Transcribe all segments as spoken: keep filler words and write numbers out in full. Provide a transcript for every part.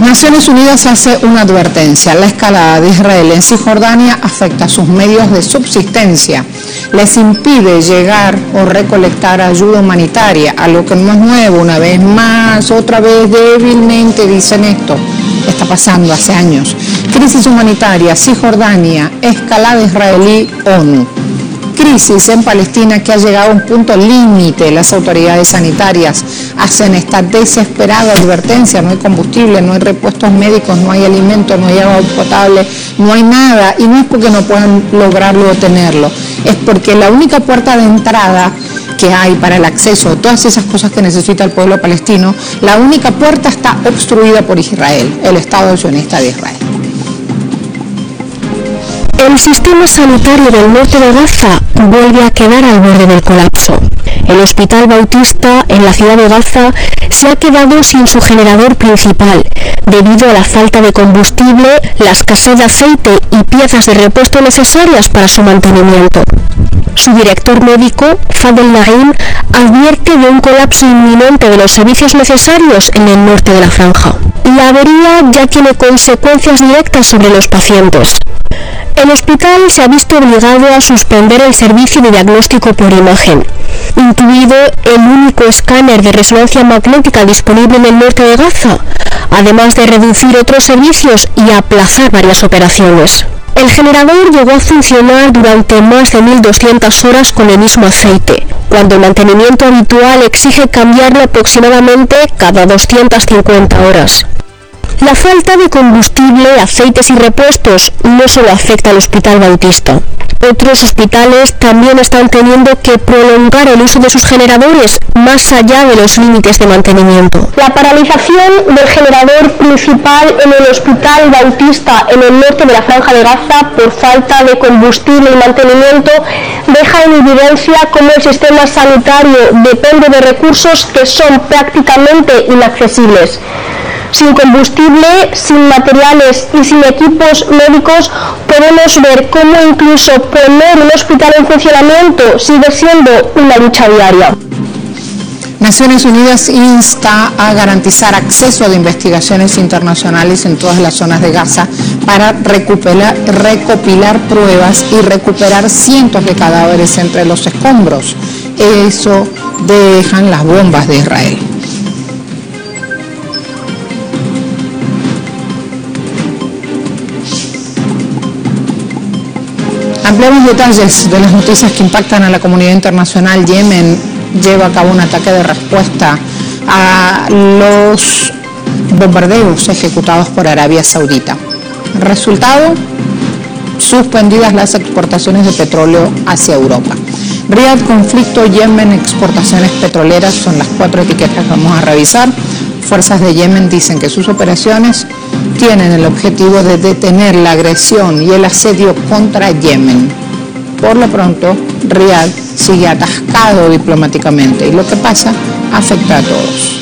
Naciones Unidas hace una advertencia. La escalada de Israel en Cisjordania afecta a sus medios de subsistencia. Les impide llegar o recolectar ayuda humanitaria, algo que no es nuevo. Una vez más, otra vez débilmente dicen esto. Está pasando hace años. Crisis humanitaria, Cisjordania, escalada israelí, ONU. Crisis en Palestina que ha llegado a un punto límite. Las autoridades sanitarias hacen esta desesperada advertencia: no hay combustible, no hay repuestos médicos, no hay alimentos, no hay agua potable, no hay nada. Y no es porque no puedan lograrlo o tenerlo, es porque la única puerta de entrada que hay para el acceso de todas esas cosas que necesita el pueblo palestino, la única puerta está obstruida por Israel, el Estado sionista de Israel. El sistema sanitario del norte de Gaza vuelve a quedar al borde del colapso. El Hospital Bautista en la ciudad de Gaza se ha quedado sin su generador principal debido a la falta de combustible, la escasez de aceite y piezas de repuesto necesarias para su mantenimiento. Su director médico, Fadel Naim, advierte de un colapso inminente de los servicios necesarios en el norte de la franja. La avería ya tiene consecuencias directas sobre los pacientes. El hospital se ha visto obligado a suspender el servicio de diagnóstico por imagen, incluido el único escáner de resonancia magnética disponible en el norte de Gaza, además de reducir otros servicios y aplazar varias operaciones. El generador llegó a funcionar durante más de mil doscientas horas con el mismo aceite, cuando el mantenimiento habitual exige cambiarlo aproximadamente cada doscientas cincuenta horas. La falta de combustible, aceites y repuestos no solo afecta al Hospital Bautista. Otros hospitales también están teniendo que prolongar el uso de sus generadores más allá de los límites de mantenimiento. La paralización del generador principal en el Hospital Bautista en el norte de la Franja de Gaza por falta de combustible y mantenimiento deja en evidencia cómo el sistema sanitario depende de recursos que son prácticamente inaccesibles. Sin combustible, sin materiales y sin equipos médicos, podemos ver cómo incluso poner un hospital en funcionamiento sigue siendo una lucha diaria. Naciones Unidas insta a garantizar acceso a investigaciones internacionales en todas las zonas de Gaza para recuperar, recopilar pruebas y recuperar cientos de cadáveres entre los escombros. Eso dejan las bombas de Israel. Ampliamos detalles de las noticias que impactan a la comunidad internacional. Yemen lleva a cabo un ataque de respuesta a los bombardeos ejecutados por Arabia Saudita. Resultado, suspendidas las exportaciones de petróleo hacia Europa. Riad, conflicto, Yemen, exportaciones petroleras, son las cuatro etiquetas que vamos a revisar. Fuerzas de Yemen dicen que sus operaciones tienen el objetivo de detener la agresión y el asedio contra Yemen. Por lo pronto, Riad sigue atascado diplomáticamente y lo que pasa afecta a todos.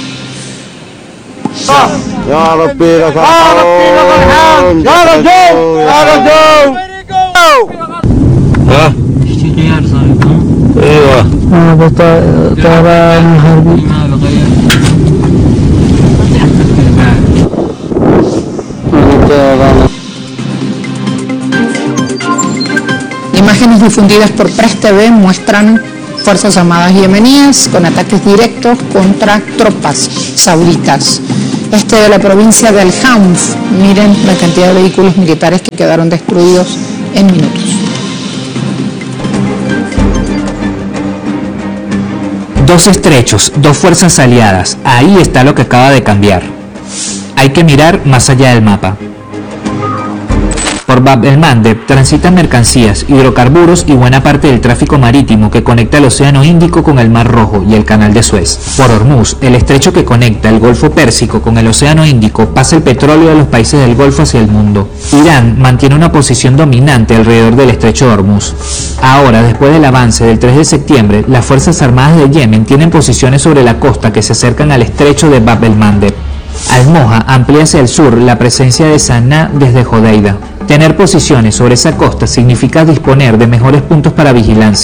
Imágenes difundidas por Press T V muestran Fuerzas Armadas yemeníes con ataques directos contra tropas sauditas. Este de la provincia del Hamf. Miren la cantidad de vehículos militares que quedaron destruidos en minutos. Dos estrechos, dos fuerzas aliadas. Ahí está lo que acaba de cambiar. Hay que mirar más allá del mapa. Por Bab el-Mandeb transitan mercancías, hidrocarburos y buena parte del tráfico marítimo que conecta el Océano Índico con el Mar Rojo y el Canal de Suez. Por Hormuz, el estrecho que conecta el Golfo Pérsico con el Océano Índico, pasa el petróleo de los países del Golfo hacia el mundo. Irán mantiene una posición dominante alrededor del estrecho de Hormuz. Ahora, después del avance del tres de septiembre, las Fuerzas Armadas de Yemen tienen posiciones sobre la costa que se acercan al estrecho de Bab el-Mandeb. Al-Moja amplía hacia el sur la presencia de Sanaa desde Jodeida. Tener posiciones sobre esa costa significa disponer de mejores puntos para vigilancia.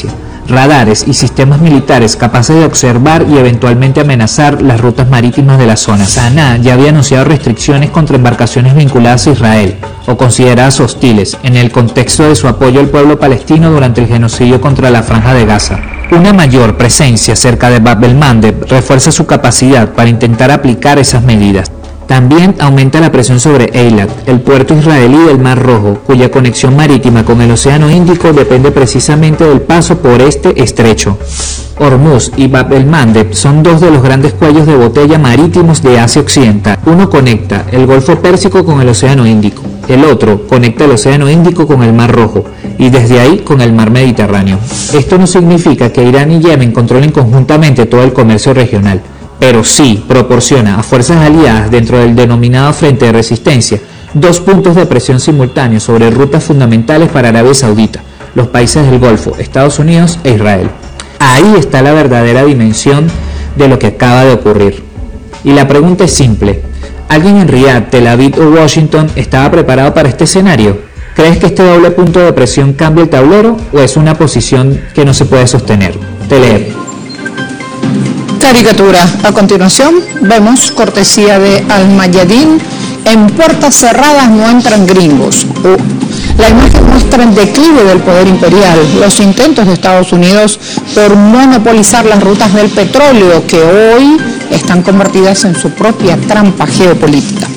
radares y sistemas militares capaces de observar y eventualmente amenazar las rutas marítimas de la zona. Sanaa ya había anunciado restricciones contra embarcaciones vinculadas a Israel o consideradas hostiles en el contexto de su apoyo al pueblo palestino durante el genocidio contra la Franja de Gaza. Una mayor presencia cerca de Bab el-Mandeb refuerza su capacidad para intentar aplicar esas medidas. También aumenta la presión sobre Eilat, el puerto israelí del Mar Rojo, cuya conexión marítima con el Océano Índico depende precisamente del paso por este estrecho. Hormuz y Bab el-Mandeb son dos de los grandes cuellos de botella marítimos de Asia Occidental. Uno conecta el Golfo Pérsico con el Océano Índico, el otro conecta el Océano Índico con el Mar Rojo y desde ahí con el Mar Mediterráneo. Esto no significa que Irán y Yemen controlen conjuntamente todo el comercio regional, pero sí proporciona a fuerzas aliadas dentro del denominado Frente de Resistencia dos puntos de presión simultáneos sobre rutas fundamentales para Arabia Saudita, los países del Golfo, Estados Unidos e Israel. Ahí está la verdadera dimensión de lo que acaba de ocurrir. Y la pregunta es simple: ¿alguien en Riad, Tel Aviv o Washington estaba preparado para este escenario? ¿Crees que este doble punto de presión cambia el tablero o es una posición que no se puede sostener? Te leo. Caricatura. A continuación vemos, cortesía de Al-Mayadin, en puertas cerradas no entran gringos. Uh, la imagen muestra el declive del poder imperial, los intentos de Estados Unidos por monopolizar las rutas del petróleo que hoy están convertidas en su propia trampa geopolítica.